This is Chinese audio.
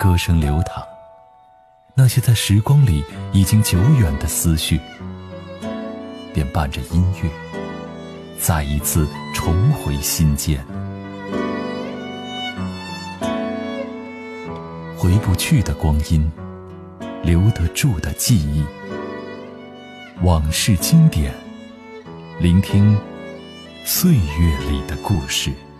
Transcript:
歌声流淌，那些在时光里已经久远的思绪，便伴着音乐，再一次重回心间。回不去的光阴，留得住的记忆，往事经典，聆听岁月里的故事。